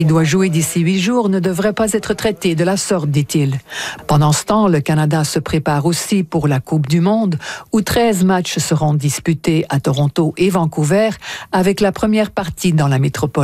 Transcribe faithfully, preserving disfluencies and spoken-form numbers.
Il doit jouer d'ici huit jours, ne devrait pas être traité de la sorte, dit-il. Pendant ce temps, le Canada se prépare aussi pour la Coupe du Monde, où treize matchs seront disputés à Toronto et Vancouver, avec la première partie dans la métropole.